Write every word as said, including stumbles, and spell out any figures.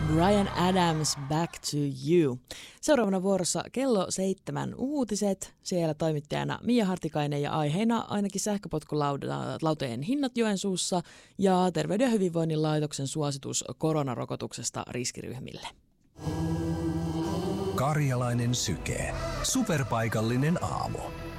Bryan Adams, Back to You. Seuraavana vuorossa kello seitsemän uutiset. Siellä toimittajana Mia Hartikainen ja aiheena ainakin sähköpotkulautojen hinnat Joensuussa ja Terveyden ja hyvinvoinnin laitoksen suositus koronarokotuksesta riskiryhmille. Karjalainen Syke. Superpaikallinen aamu.